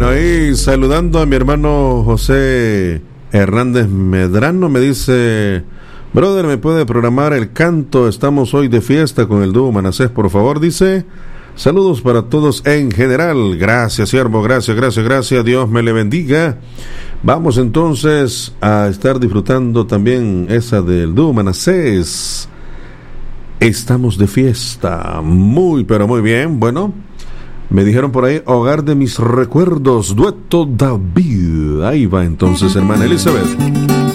Bueno, y saludando a mi hermano José Hernández Medrano, me dice: brother, ¿me puede programar el canto? Estamos hoy de fiesta con el dúo Manasés, por favor. Dice: saludos para todos en general. Gracias, siervo, gracias. Dios me le bendiga. Vamos entonces a estar disfrutando también esa del dúo Manasés. Estamos de fiesta. Muy, pero muy bien. Bueno, me dijeron por ahí: hogar de mis recuerdos, dueto David. Ahí va entonces, hermana Elizabeth.